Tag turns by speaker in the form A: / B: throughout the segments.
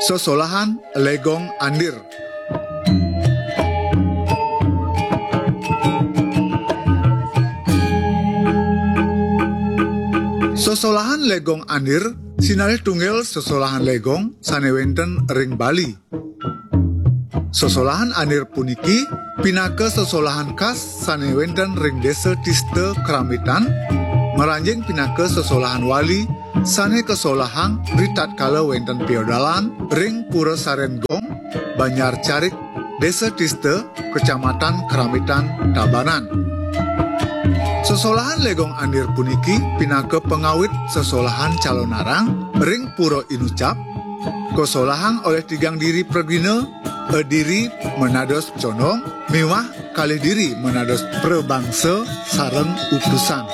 A: Sosolahan Legong Andir. Sosolahan Legong Andir sinalih tunggil sosolahan legong sanewenten ring Bali. Sosolahan Andir puniki pinaka sosolahan khas sanewenten ring desa Tiste Keramitan, meranjing pinaka sosolahan wali sane kesolahang ritat kala wenten piodalan ring Pura Sarengong, Banyar Carik, Desa Tiste, Kecamatan Keramitan, Tabanan. Sosolahan Legong Andir puniki pinaka pengawit sosolahan Calonarang ring Pura Inucap, kosolahang oleh tigang diri Pregina, diri menados condong, miwah kali diri menados prebangsa sareng utusan.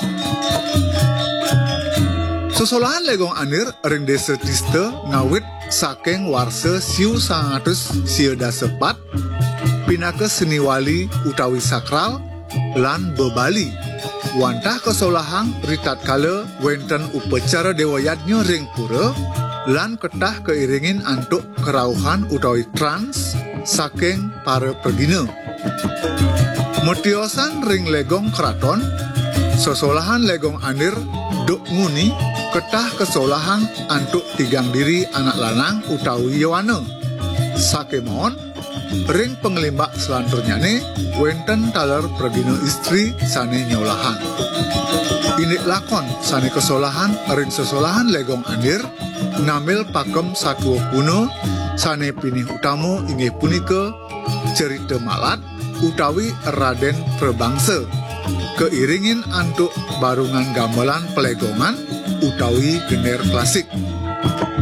A: Sosolahan Legong Andir ring Desa Tiste ngawit saking warsa siu 100 sieda sepat, pinaka seni wali utawi sakral lan bebali. Wantah kesolahang ritat kala wenten upacara dewayatnya ring pura lan ketah keiringin antuk kerauhan utawi trans saking para pregina. Metiosan ring legong keraton, sosolahan Legong Andir duk nguni ketah kesolahang antuk tigang diri anak lanang utawi Yowana. Sakemon ring pengelimbak selanturnyane wenten taler pregina istri sane nyolahan. Ini lakon sane kesolahan ring sosolahan Legong Andir ngambil pakem satwa kuno sane pinih utama inggih punika cerita malat utawi Raden Prebangsa, keiringin antuk barungan gamelan pelegongan utawi gender klasik.